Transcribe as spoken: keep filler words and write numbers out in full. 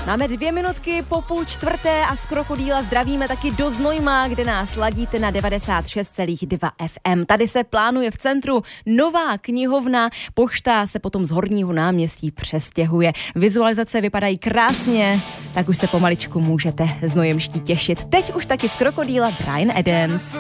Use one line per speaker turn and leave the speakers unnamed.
Máme dvě minutky po půl čtvrté a z Krokodýla zdravíme taky do Znojma, kde nás ladíte na devadesát šest celá dva F M. Tady se plánuje v centru nová knihovna, pošta se potom z Horního náměstí přestěhuje. Vizualizace vypadají krásně, tak už se pomaličku můžete znojemští těšit. Teď už taky z Krokodýla Bryan Adams.